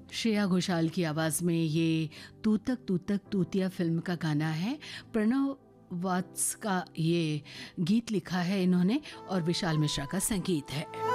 श्रेया घोषाल की आवाज़ में ये तू तक तूतिया फिल्म का गाना है। प्रणव वात्स का ये गीत लिखा है इन्होंने और विशाल मिश्रा का संगीत है।